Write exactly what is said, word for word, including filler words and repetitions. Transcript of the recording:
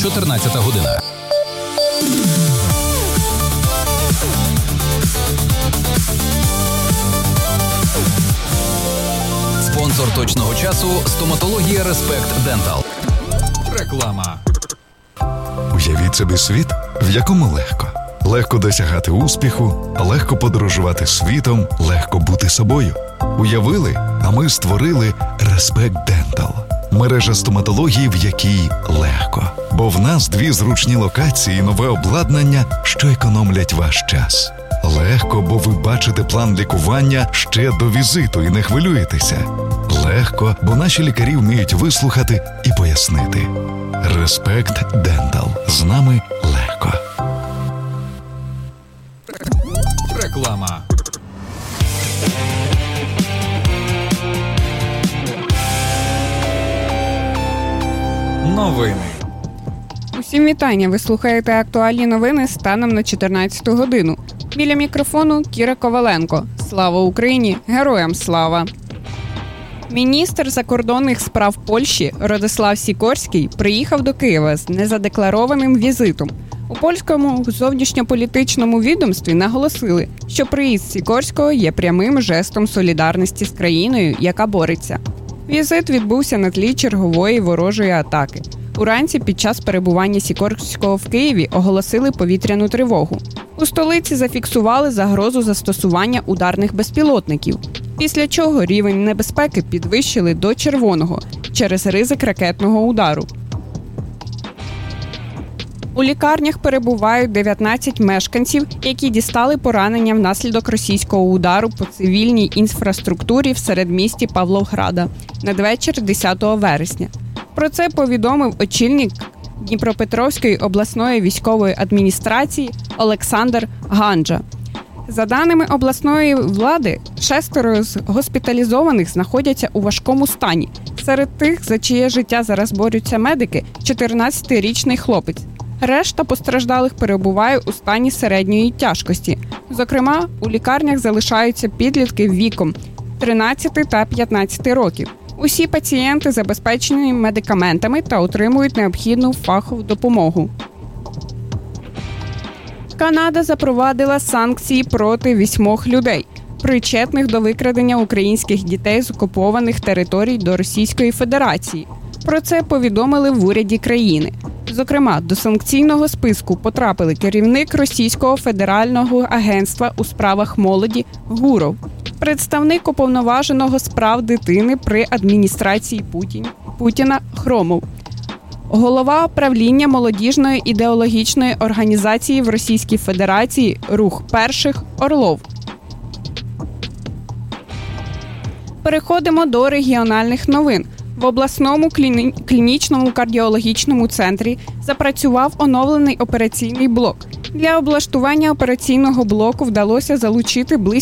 чотирнадцята година. Спонсор точного часу – стоматологія Респект Дентал. Реклама. Уявіть собі світ, в якому легко. Легко досягати успіху, легко подорожувати світом, легко бути собою. Уявили, а ми створили Респект Дентал. Мережа стоматології, в якій легко. Бо в нас дві зручні локації і нове обладнання, що економлять ваш час. Легко, бо ви бачите план лікування ще до візиту і не хвилюєтеся. Легко, бо наші лікарі вміють вислухати і пояснити. Респект Дентал. З нами легко. Реклама. Новини. Усім вітання! Ви слухаєте актуальні новини станом на чотирнадцяту годину. Біля мікрофону Кіра Коваленко. Слава Україні! Героям слава! Міністр закордонних справ Польщі Радослав Сікорський приїхав до Києва з незадекларованим візитом. У польському зовнішньополітичному відомстві наголосили, що приїзд Сікорського є прямим жестом солідарності з країною, яка бореться. Візит відбувся на тлі чергової ворожої атаки. Уранці під час перебування Сікорського в Києві оголосили повітряну тривогу. У столиці зафіксували загрозу застосування ударних безпілотників, після чого рівень небезпеки підвищили до червоного через ризик ракетного удару. У лікарнях перебувають дев'ятнадцять мешканців, які дістали поранення внаслідок російського удару по цивільній інфраструктурі в середмісті Павлограда надвечір десятого вересня. Про це повідомив очільник Дніпропетровської обласної військової адміністрації Олександр Ганджа. За даними обласної влади, шестеро з госпіталізованих знаходяться у важкому стані. Серед тих, за чиє життя зараз борються медики, чотирнадцятирічний хлопець. Решта постраждалих перебуває у стані середньої тяжкості. Зокрема, у лікарнях залишаються підлітки віком тринадцяти та п'ятнадцяти років. Усі пацієнти забезпечені медикаментами та отримують необхідну фахову допомогу. Канада запровадила санкції проти вісьмох людей, причетних до викрадення українських дітей з окупованих територій до Російської Федерації. Про це повідомили в уряді країни. Зокрема, до санкційного списку потрапили керівник Російського федерального агентства у справах молоді Гуров, представник уповноваженого з прав дитини при адміністрації Путін, Путіна Хромов, голова правління молодіжної ідеологічної організації в Російській Федерації «Рух перших» Орлов. Переходимо до регіональних новин. В обласному кліні... клінічному кардіологічному центрі запрацював оновлений операційний блок. Для облаштування операційного блоку вдалося залучити близько